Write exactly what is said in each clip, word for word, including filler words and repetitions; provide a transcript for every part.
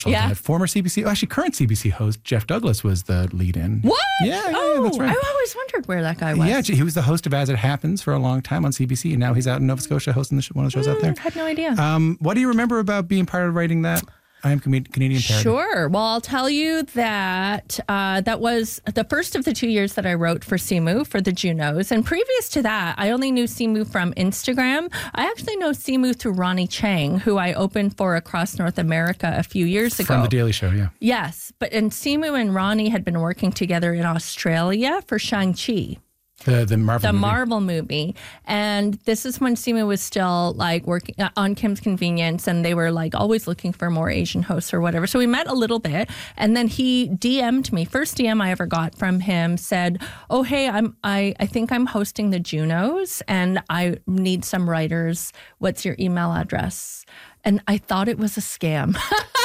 Yeah. That former C B C, oh, actually current C B C host, Jeff Douglas was the lead in. What? Yeah, yeah, oh, that's right. I always wondered where that guy was. Yeah, he was the host of As It Happens for a long time on C B C, and now he's out in Nova Scotia hosting the show, one of the shows mm, out there. Had no idea. Um, what do you remember about being part of writing that I Am Canadian parody? Sure. Well, I'll tell you that uh, that was the first of the two years that I wrote for Simu for the Junos. And previous to that, I only knew Simu from Instagram. I actually know Simu through Ronnie Chang, who I opened for across North America a few years ago. From The Daily Show, yeah. Yes. But and Simu and Ronnie had been working together in Australia for Shang-Chi. The the Marvel the movie. Marvel movie. And this is when Simu was still like working on Kim's Convenience, and they were like always looking for more Asian hosts or whatever. So we met a little bit, and then he D M'd me. First D M I ever got from him said, "Oh hey, I'm I I think I'm hosting the Junos, and I need some writers. What's your email address?" And I thought it was a scam.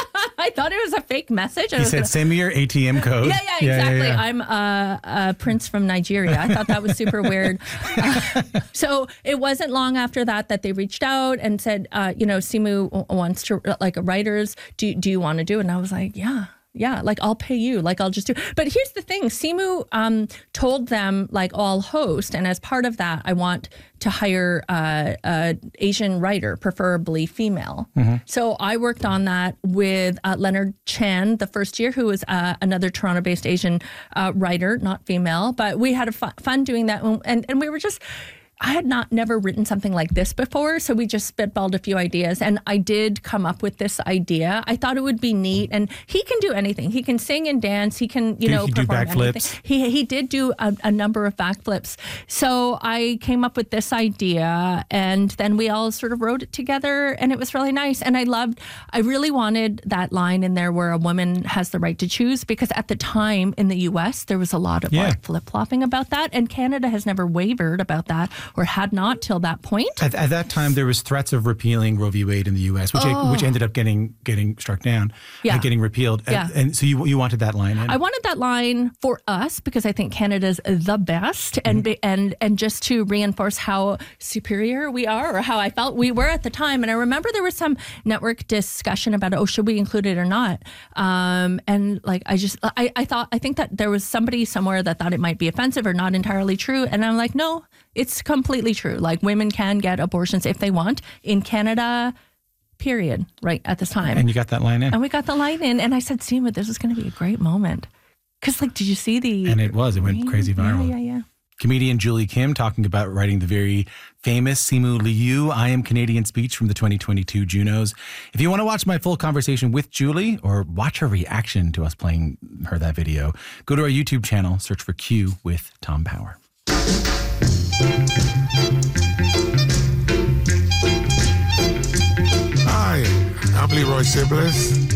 I thought it was a fake message. He said, gonna... send me your A T M code. Yeah, yeah, exactly. Yeah, yeah, yeah. I'm a, a prince from Nigeria. I thought that was super weird. Uh, so it wasn't long after that that they reached out and said, uh, you know, Simu wants to, like, writers, do, do you want to do it? And I was like, yeah. Yeah, like I'll pay you, like I'll just do. But here's the thing, Simu um, told them like, oh, I'll host, and as part of that, I want to hire uh, a Asian writer, preferably female. Mm-hmm. So I worked on that with uh, Leonard Chan the first year, who was uh, another Toronto-based Asian uh, writer, not female. But we had a fu- fun doing that, and and we were just. I had not never written something like this before, so we just spitballed a few ideas, and I did come up with this idea. I thought it would be neat, and he can do anything. He can sing and dance. He can, you Did know, he do perform backflips? anything. He he did do a, a number of backflips. So I came up with this idea, and then we all sort of wrote it together, and it was really nice. And I loved. I really wanted that line in there where a woman has the right to choose, because at the time in the U S there was a lot of Yeah. like flip flopping about that, and Canada has never wavered about that. Or had not till that point. At, at that time, there was threats of repealing Roe v. Wade in the U S, which Oh. which ended up getting getting struck down, Yeah. and getting repealed. And, Yeah. and so you you wanted that line in. I wanted that line for us because I think Canada's the best, and Mm-hmm. and and just to reinforce how superior we are, or how I felt we were at the time. And I remember there was some network discussion about, oh, should we include it or not? Um, and like I just I, I thought I think that there was somebody somewhere that thought it might be offensive or not entirely true, and I'm like, no, it's completely true. Like women can get abortions if they want in Canada. Period. Right at this time. And you got that line in. And we got the line in, and I said, Seema, this is going to be a great moment. Because, like, did you see the... And it was. It went crazy viral. Yeah, yeah, yeah. Comedian Julie Kim talking about writing the very famous Simu Liu I Am Canadian speech from the twenty twenty-two Junos. If you want to watch my full conversation with Julie or watch her reaction to us playing her that video, go to our YouTube channel, search for Q with Tom Power. Hi, I'm Leroy Sibbles.